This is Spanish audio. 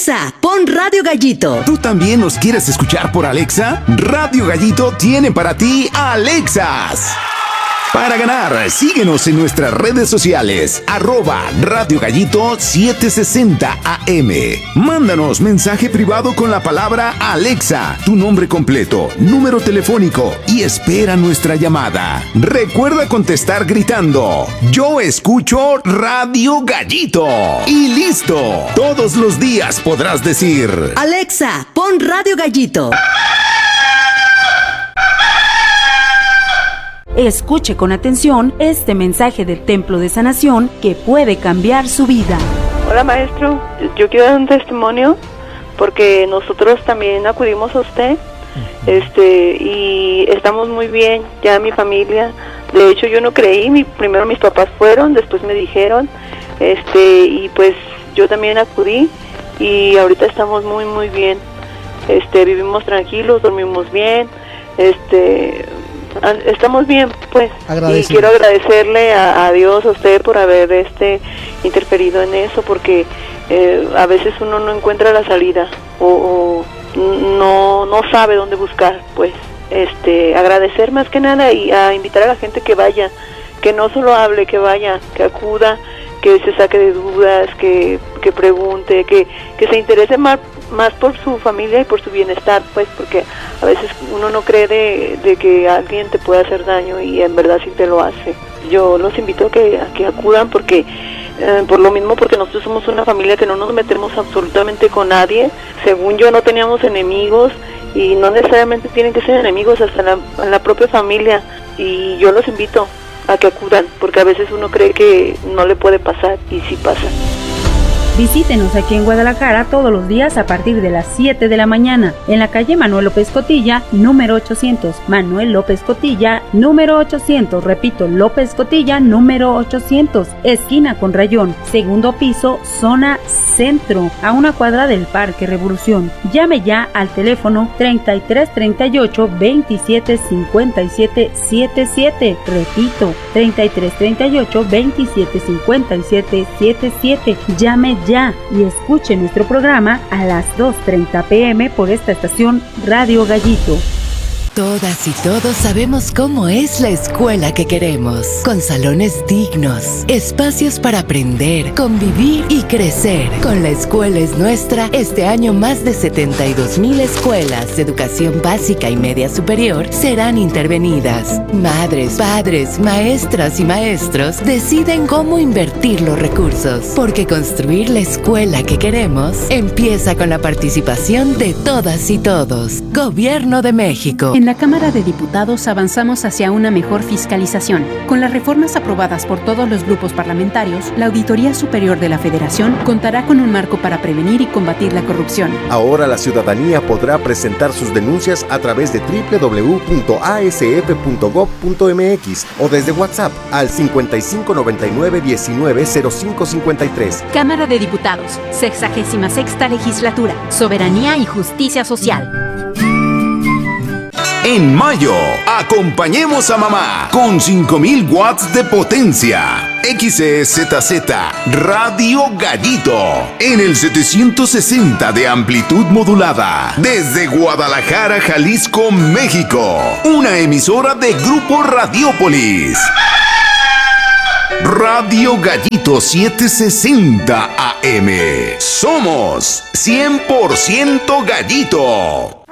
Alexa, pon Radio Gallito. ¿Tú también nos quieres escuchar por Alexa? Radio Gallito tiene para ti Alexas. Para ganar, síguenos en nuestras redes sociales, @Radio Gallito 760 AM. Mándanos mensaje privado con la palabra Alexa, tu nombre completo, número telefónico y espera nuestra llamada. Recuerda contestar gritando: yo escucho Radio Gallito. Y listo. Todos los días podrás decir: Alexa, pon Radio Gallito. Escuche con atención este mensaje del Templo de Sanación que puede cambiar su vida. Hola maestro, yo quiero dar un testimonio porque nosotros también acudimos a usted y estamos muy bien, ya mi familia. De hecho yo no creí, primero mis papás fueron, después me dijeron y pues yo también acudí y ahorita estamos muy muy bien. Vivimos tranquilos, dormimos bien, estamos bien, pues. Y quiero agradecerle a Dios, a usted, por haber interferido en eso, porque a veces uno no encuentra la salida o no sabe dónde buscar, pues. Agradecer más que nada y a invitar a la gente que vaya, que no solo hable, que vaya, que acuda, que se saque de dudas, que pregunte, que se interese más por su familia y por su bienestar, pues, porque a veces uno no cree de que alguien te puede hacer daño y en verdad sí te lo hace. Yo los invito a que acudan porque por lo mismo, porque nosotros somos una familia que no nos metemos absolutamente con nadie. Según yo no teníamos enemigos y no necesariamente tienen que ser enemigos, hasta en la propia familia, y yo los invito a que acudan porque a veces uno cree que no le puede pasar y sí pasa. Visítenos aquí en Guadalajara todos los días a partir de las 7 de la mañana, en la calle Manuel López Cotilla, número 800. Manuel López Cotilla, número 800. Repito, López Cotilla, número 800. Esquina con Rayón, segundo piso, zona centro, a una cuadra del Parque Revolución. Llame ya al teléfono 3338 27 57 77. Repito, 3338 27 57 77. Llame ya y escuche nuestro programa a las 2:30 p.m. por esta estación Radio Gallito. Todas y todos sabemos cómo es la escuela que queremos, con salones dignos, espacios para aprender, convivir y crecer. Con La Escuela es Nuestra, este año más de 72,000 escuelas de educación básica y media superior serán intervenidas. Madres, padres, maestras y maestros deciden cómo invertir los recursos, porque construir la escuela que queremos empieza con la participación de todas y todos. Gobierno de México. En la Cámara de Diputados avanzamos hacia una mejor fiscalización. Con las reformas aprobadas por todos los grupos parlamentarios, la Auditoría Superior de la Federación contará con un marco para prevenir y combatir la corrupción. Ahora la ciudadanía podrá presentar sus denuncias a través de www.asf.gov.mx o desde WhatsApp al 5599 19 0553. Cámara de Diputados, 66ª Legislatura, Soberanía y Justicia Social. En mayo, acompañemos a mamá con 5,000 watts de potencia. XEZZ Radio Gallito en el 760 de amplitud modulada desde Guadalajara, Jalisco, México. Una emisora de Grupo Radiópolis. Radio Gallito 760 AM. Somos 100% Gallito.